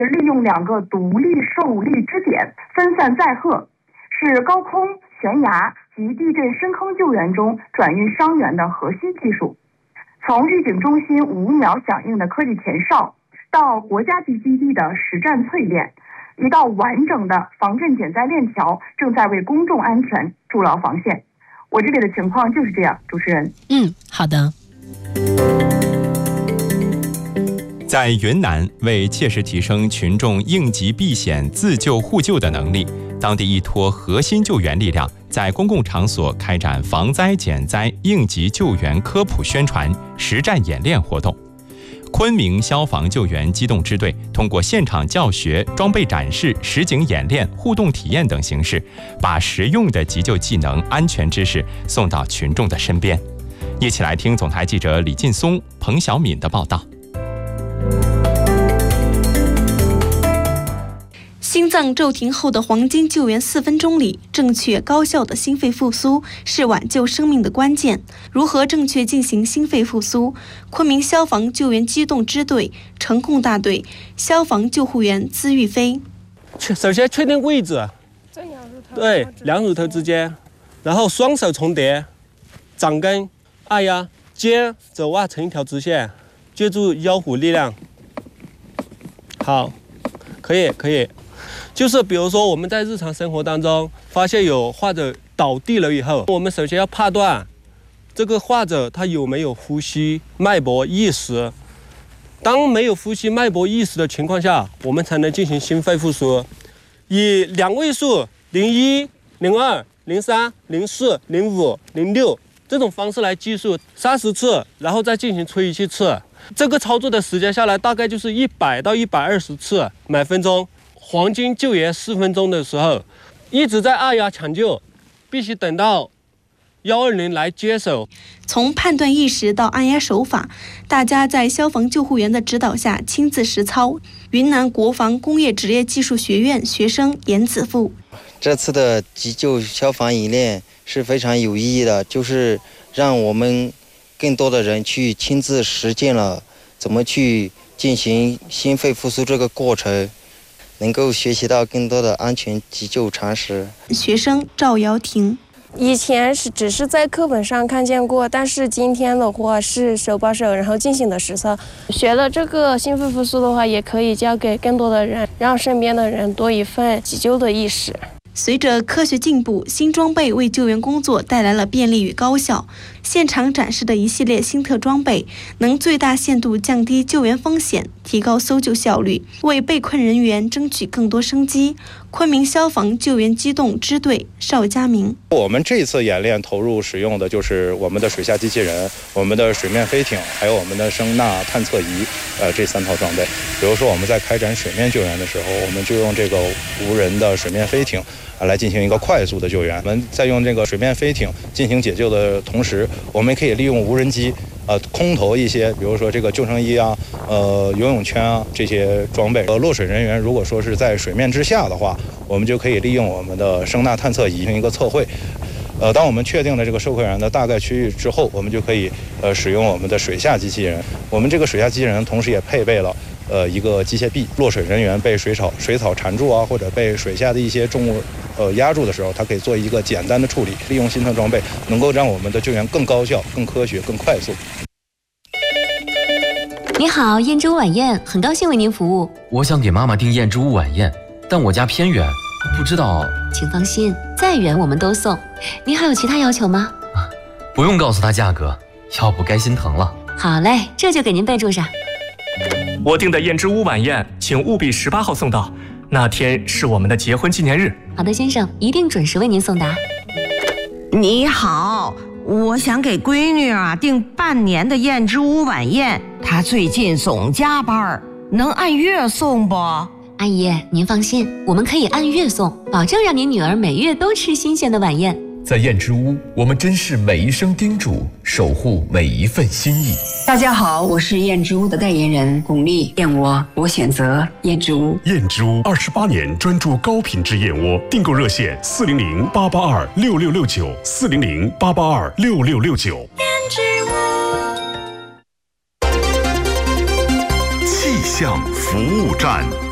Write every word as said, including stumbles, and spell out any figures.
利用两个独立受力支点分散载荷，是高空、悬崖及地震深坑救援中转运伤员的核心技术。从预警中心五秒响应的科技前哨，到国家级基地的实战淬炼，一道完整的防震减灾链条正在为公众安全筑牢防线。我这里的情况就是这样，主持人。 嗯，好的。 在云南，为切实提升群众应急避险、自救互救的能力，当地依托核心救援力量，在公共场所开展防灾减灾、应急救援科普宣传、实战演练活动。昆明消防救援机动支队通过现场教学、装备展示、实景演练、互动体验等形式，把实用的急救技能、安全知识送到群众的身边。一起来听总台记者李劲松、彭小敏的报道。 心脏骤停后的黄金救援四分钟里，正确高效的心肺复苏是挽救生命的关键。如何正确进行心肺复苏？昆明消防救援机动支队城控大队消防救护员资玉飞。 首先确定位置，对，两乳头之间，然后双手重叠，掌根按压，肩肘腕成一条直线，借助腰虎力量。好，可以可以。就是比如说我们在日常生活当中发现有患者倒地了以后，我们首先要判断这个患者他有没有呼吸、脉搏、意识。当没有呼吸、脉搏、意识的情况下，我们才能进行心肺复苏。以两位数零一、零二、零三、零四、零五、零六这种方式来计数三十次，然后再进行吹一气次。这个操作的时间下来大概就是一百到一百二十次每分钟。黄金救援四分钟的时候，一直在按压抢救，必须等到一二零来接手。 从判断意识到按压手法，大家在消防救护员的指导下亲自实操。云南国防工业职业技术学院学生严子富， 这次的急救消防演练是非常有意义的，就是让我们更多的人去亲自实践了怎么去进行心肺复苏这个过程，能够学习到更多的安全急救常识。 学生赵瑶婷， 以前是只是在课本上看见过，但是今天的话是手把手然后进行的实操。学了这个心肺复苏的话，也可以教给更多的人，让身边的人多一份急救的意识。 随着科学进步，新装备为救援工作带来了便利与高效。现场展示的一系列新特装备，能最大限度降低救援风险，提高搜救效率，为被困人员争取更多生机。昆明消防救援机动支队邵佳明， 我们这次演练投入使用的就是我们的水下机器人、我们的水面飞艇，还有我们的声呐探测仪，呃，这三套装备。比如说我们在开展水面救援的时候，我们就用这个无人的水面飞艇来进行一个快速的救援。我们在用这个水面飞艇进行解救的同时，我们可以利用无人机，呃，空投一些，比如说这个救生衣啊、呃，游泳圈啊这些装备。呃，落水人员如果说是在水面之下的话，我们就可以利用我们的声呐探测仪进行一个测绘。呃，当我们确定了这个受困人的大概区域之后，我们就可以呃使用我们的水下机器人。我们这个水下机器人同时也配备了呃一个机械臂，落水人员被水草水草缠住啊，或者被水下的一些重物呃压住的时候，它可以做一个简单的处理。利用新特装备，能够让我们的救援更高效、更科学、更快速。 你好，燕之屋晚宴，很高兴为您服务。 我想给妈妈订燕之屋晚宴，但我家偏远，不知道。 请放心，再远我们都送。您还有其他要求吗？ 不用告诉她价格，要不该心疼了。 好嘞，这就给您备注上。 我订的燕之屋晚宴，请务必十八号送到，那天是我们的结婚纪念日。 好的，先生，一定准时为您送达。 你好，我想给闺女啊订半年的燕之屋晚宴，她最近总加班，能按月送不？ 阿姨，您放心，我们可以按月送，保证让您女儿每月都吃新鲜的晚宴。 在燕之屋，我们珍视每一声叮嘱，守护每一份心意。 大家好，我是燕之屋的代言人巩俐，燕窝我选择燕之屋。 燕之屋二十八年专注高品质燕窝，订购热线四零零八八二六六六九四零零八八二六六六九。燕之屋气象服务站。